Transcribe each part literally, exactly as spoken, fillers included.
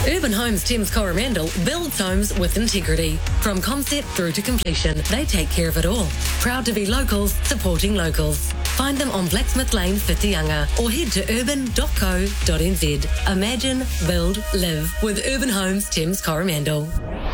Urban Homes Thames Coromandel builds homes with integrity. From concept through to completion, they take care of it all. Proud to be locals, supporting locals. Find them on Blacksmith Lane, Whitianga, or head to urban dot co dot n z. Imagine, build, live with Urban Homes Thames Coromandel.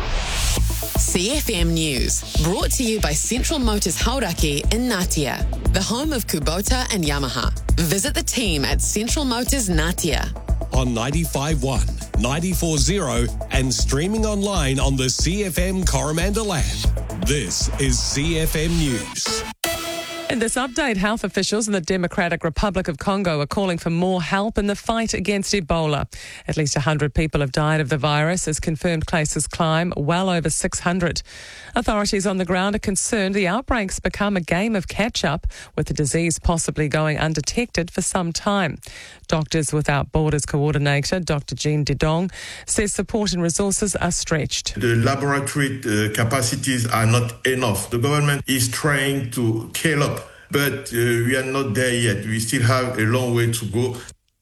C F M News, brought to you by Central Motors Hauraki in Ngatea, the home of Kubota and Yamaha. Visit the team at Central Motors Ngatea. On ninety-five point one, ninety-four point zero and streaming online on the C F M Coromandel app. This is C F M News. In this update, health officials in the Democratic Republic of Congo are calling for more help in the fight against Ebola. At least one hundred people have died of the virus as confirmed cases climb well over six hundred. Authorities on the ground are concerned the outbreaks become a game of catch-up, with the disease possibly going undetected for some time. Doctors Without Borders coordinator Doctor Jean Dedong says support and resources are stretched. The laboratory uh, capacities are not enough. The government is trying to scale up, but uh, we are not there yet. We still have a long way to go.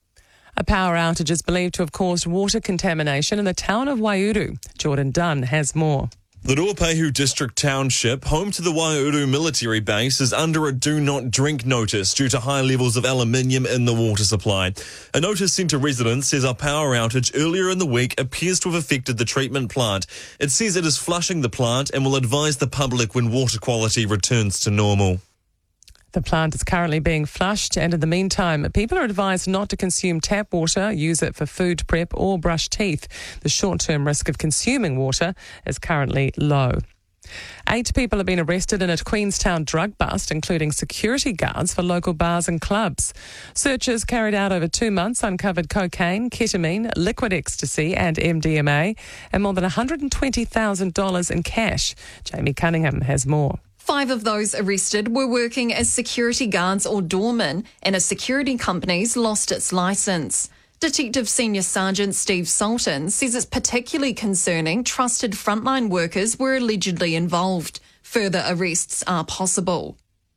A power outage is believed to have caused water contamination in the town of Waiouru. Jordan Dunn has more. The Ruapehu District Township, home to the Waiouru military base, is under a do not drink notice due to high levels of aluminium in the water supply. A notice sent to residents says our power outage earlier in the week appears to have affected the treatment plant. It says it is flushing the plant and will advise the public when water quality returns to normal. The plant is currently being flushed, and in the meantime, people are advised not to consume tap water, use it for food prep or brush teeth. The short-term risk of consuming water is currently low. Eight people have been arrested in a Queenstown drug bust, including security guards for local bars and clubs. Searches carried out over two months uncovered cocaine, ketamine, liquid ecstasy and M D M A, and more than one hundred twenty thousand dollars in cash. Jamie Cunningham has more. Five of those arrested were working as security guards or doormen, and a security company's lost its licence. Detective Senior Sergeant Steve Sultan says it's particularly concerning trusted frontline workers were allegedly involved. Further arrests are possible.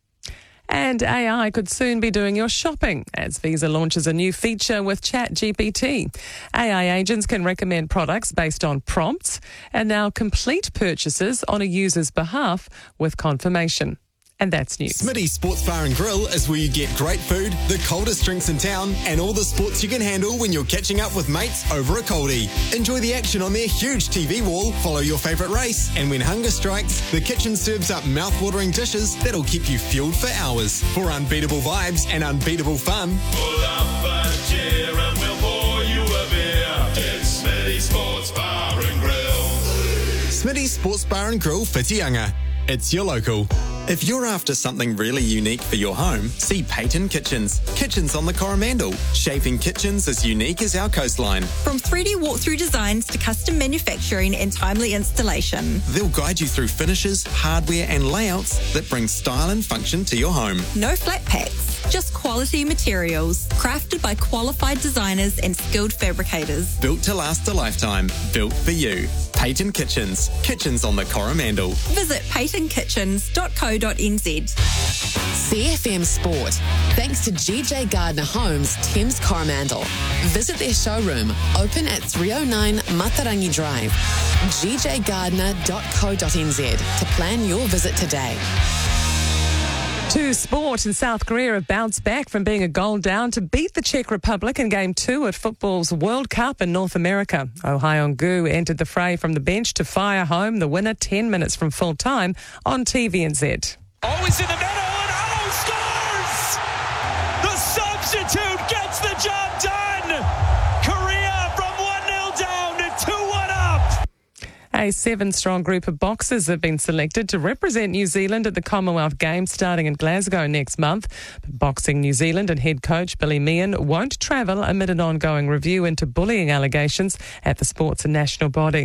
And A I could soon be doing your shopping as Visa launches a new feature with ChatGPT. A I agents can recommend products based on prompts and now complete purchases on a user's behalf with confirmation. And that's news. Smitty Sports Bar and Grill is where you get great food, the coldest drinks in town, and all the sports you can handle when you're catching up with mates over a coldie. Enjoy the action on their huge T V wall, follow your favourite race, and when hunger strikes, the kitchen serves up mouth-watering dishes that'll keep you fueled for hours. For unbeatable vibes and unbeatable fun, pull up a chair and we'll pour you a beer. It's Smitty Sports Bar and Grill. Smitty Sports Bar and Grill, Whitianga. It's your local. If you're after something really unique for your home, see Payton Kitchens. Kitchens on the Coromandel. Shaping kitchens as unique as our coastline. From three D walkthrough designs to custom manufacturing and timely installation. They'll guide you through finishes, hardware and layouts that bring style and function to your home. No flat packs, just quality materials. Crafted by qualified designers and skilled fabricators. Built to last a lifetime. Built for you. Payton Kitchens. Kitchens on the Coromandel. Visit payton kitchens dot co dot n z. C F M Sport, thanks to G J Gardner Homes, Thames Coromandel. Visit their showroom, open at three oh nine Matarangi Drive. g j gardner dot co dot n z to plan your visit today. To sport, in South Korea have bounced back from being a goal down to beat the Czech Republic in Game two at football's World Cup in North America. Oh Haeong-gu entered the fray from the bench to fire home the winner ten minutes from full time on T V N Z. Always in the middle, and Oh scores! The substitute gets the job done! Korea from one nil down to two one up! A seven-strong group of boxers have been selected to represent New Zealand at the Commonwealth Games starting in Glasgow next month. But Boxing New Zealand and head coach Billy Meehan won't travel amid an ongoing review into bullying allegations at the sport's national body.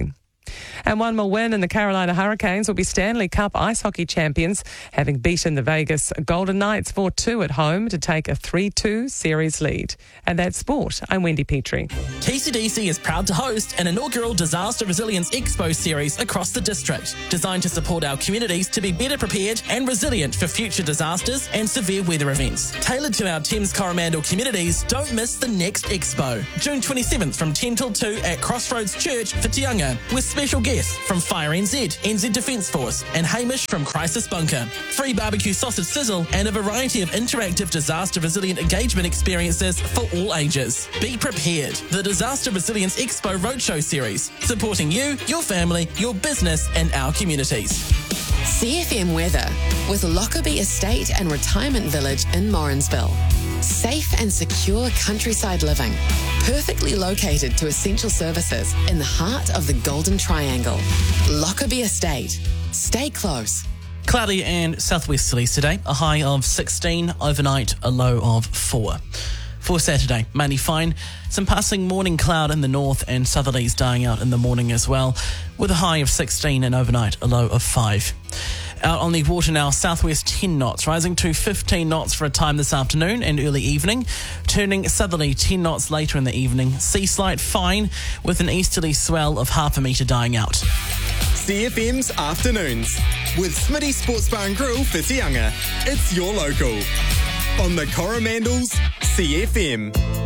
And one more win and the Carolina Hurricanes will be Stanley Cup ice hockey champions, having beaten the Vegas Golden Knights four two at home to take a three two series lead. And that's sport. I'm Wendy Petrie. T C D C is proud to host an inaugural Disaster Resilience Expo series across the district, designed to support our communities to be better prepared and resilient for future disasters and severe weather events. Tailored to our Thames Coromandel communities, don't miss the next expo, June twenty-seventh from ten till two at Crossroads Church, Whitianga, with special guests from Fire N Z, N Z Defence Force and Hamish from Crisis Bunker. Free barbecue sausage sizzle and a variety of interactive disaster resilient engagement experiences for all ages. Be prepared. The Disaster Resilience Expo Roadshow Series, supporting you, your family, your business and our communities. C F M weather with Lockerbie Estate and Retirement Village in Morrinsville. Safe and secure countryside living, perfectly located to essential services in the heart of the Golden Triangle. Lockerbie Estate. Stay close. Cloudy and southwesterlies today, a high of sixteen, overnight a low of four. For Saturday, mainly fine. Some passing morning cloud in the north and southerlies dying out in the morning as well, with a high of sixteen and overnight a low of five. Out on the water now, southwest ten knots, rising to fifteen knots for a time this afternoon and early evening, turning southerly ten knots later in the evening. Sea slight fine, with an easterly swell of half a metre dying out. C F M's Afternoons with Smitty Sports Bar and Grill, Whitianga. It's your local. On the Coromandel's C F M.